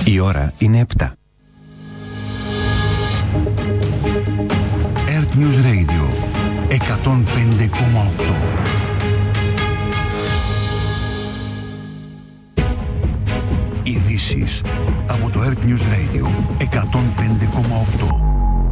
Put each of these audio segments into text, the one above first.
Η ώρα είναι 7. Earth News Radio 105,8. Ειδήσεις από το Earth News Radio 105,8.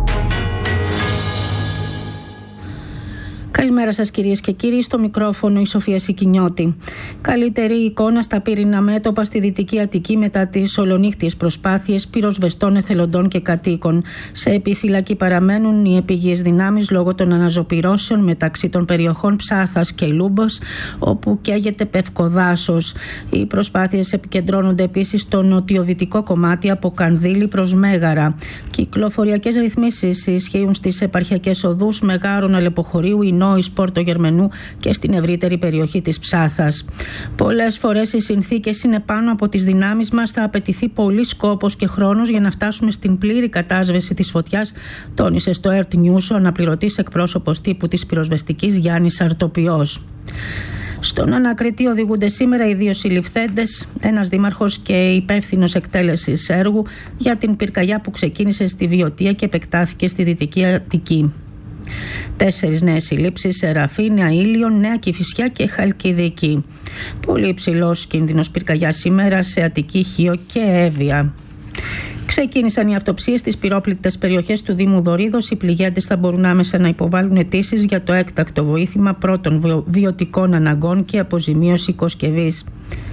Καλημέρα σας κυρίες και κύριοι, στο μικρόφωνο η Σοφία Σικινιώτη. Καλύτερη εικόνα στα πυρηνά μέτωπα στη Δυτική Αττική μετά τις ολονύχτιες προσπάθειες πυροσβεστών, εθελοντών και κατοίκων. Σε επιφυλακή παραμένουν οι επιγείες δυνάμεις λόγω των αναζωπυρώσεων μεταξύ των περιοχών Ψάθας και Λούμπος, όπου καίγεται πευκοδάσος. Οι προσπάθειες επικεντρώνονται επίσης στο νοτιοδυτικό κομμάτι από Κανδύλη προς Μέγαρα. Κυκλοφοριακές ρυθμίσεις ισχύουν στις επαρχιακές οδούς Μεγάρων, Αλεποχωρίου, Ινόης, Πόρτο Γερμανού και στην ευρύτερη περιοχή της Ψάθας. Πολλές φορές οι συνθήκες είναι πάνω από τις δυνάμεις μας. Θα απαιτηθεί πολύς κόπος και χρόνος για να φτάσουμε στην πλήρη κατάσβεση της φωτιάς, τόνισε στο Earth News ο αναπληρωτής εκπρόσωπος τύπου της πυροσβεστικής Γιάννης Αρτοπιός. Στον ανακριτή οδηγούνται σήμερα οι δύο συλληφθέντες, ένας δήμαρχος και υπεύθυνος εκτέλεσης έργου για την πυρκαγιά που ξεκίνησε στη Βιωτία και επεκτάθηκε στη Δυτική Αττική. 4 νέες συλλήψεις σε Ραφή, Νέα Ήλιον, Νέα Κηφισιά και Χαλκιδική. Πολύ υψηλός κίνδυνος πυρκαγιά σήμερα σε Αττική, Χίο και Εύβοια. Ξεκίνησαν οι αυτοψίες στις πυρόπληκτες περιοχές του Δήμου Δωρίδος. Οι πληγέντες θα μπορούν άμεσα να υποβάλουν αιτήσεις για το έκτακτο βοήθημα πρώτων βιωτικών αναγκών και αποζημίωση κοσκευής.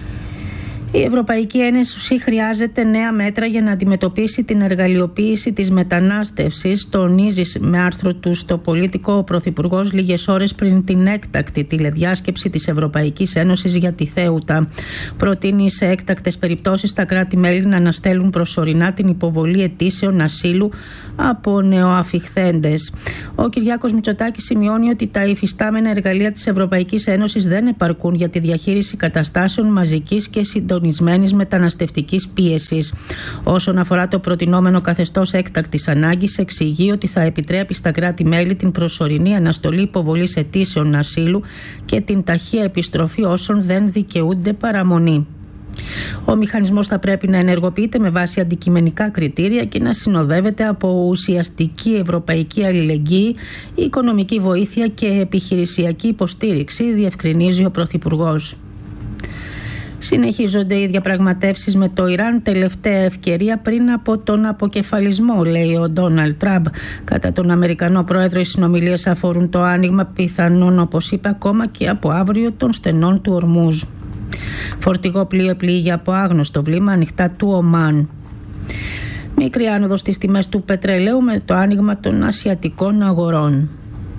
Η Ευρωπαϊκή Ένωση χρειάζεται νέα μέτρα για να αντιμετωπίσει την εργαλειοποίηση της μετανάστευσης, τονίζει με άρθρο του στο Πολίτικο ο Πρωθυπουργός λίγες ώρες πριν την έκτακτη τηλεδιάσκεψη της Ευρωπαϊκής Ένωσης για τη Θέουτα. Προτείνει σε έκτακτες περιπτώσεις τα κράτη-μέλη να αναστέλουν προσωρινά την υποβολή αιτήσεων ασύλου από νεοαφιχθέντες. Ο Κυριάκος Μητσοτάκης σημειώνει ότι τα υφιστάμενα εργαλεία της Ευρωπαϊκής Ένωσης δεν επαρκούν για τη διαχείριση καταστάσεων μαζικής και συντονισμένης μεταναστευτικής πίεσης. Όσον αφορά το προτινόμενο καθεστώς έκτακτης ανάγκης, εξηγεί ότι θα επιτρέπει στα κράτη-μέλη την προσωρινή αναστολή υποβολής αιτήσεων ασύλου και την ταχεία επιστροφή όσων δεν δικαιούνται παραμονή. Ο μηχανισμός θα πρέπει να ενεργοποιείται με βάση αντικειμενικά κριτήρια και να συνοδεύεται από ουσιαστική ευρωπαϊκή αλληλεγγύη, οικονομική βοήθεια και επιχειρησιακή υποστήριξη, διευκρινίζει ο Πρωθυπουργός. Συνεχίζονται οι διαπραγματεύσεις με το Ιράν, τελευταία ευκαιρία πριν από τον αποκεφαλισμό, λέει ο Ντόναλντ Τραμπ. Κατά τον Αμερικανό Πρόεδρο, οι συνομιλίες αφορούν το άνοιγμα πιθανόν, όπως είπε, ακόμα και από αύριο των στενών του Ορμούζ. Φορτηγό πλοίο πλήγει από άγνωστο βλήμα ανοιχτά του Ομάν. Μικρή άνοδος στις τιμές του πετρελαίου με το άνοιγμα των ασιατικών αγορών.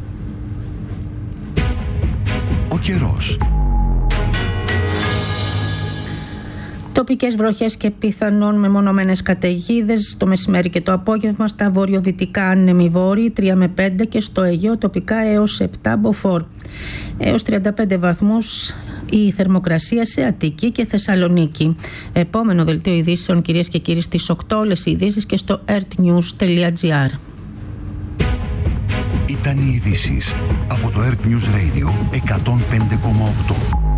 Ο καιρός. Τοπικές βροχές και πιθανόν μεμονωμένες καταιγίδες το μεσημέρι και το απόγευμα στα βορειοδυτικά άνεμοι βόρειοι 3 με 5 και στο Αιγαίο τοπικά έως 7 μποφόρ. Έως 35 βαθμούς η θερμοκρασία σε Αττική και Θεσσαλονίκη. Επόμενο δελτίο ειδήσεων κυρίες και κύριοι στις 8, όλες οι ειδήσεις και στο earthnews.gr. Ήταν οι ειδήσεις από το Earth News Radio 105,8.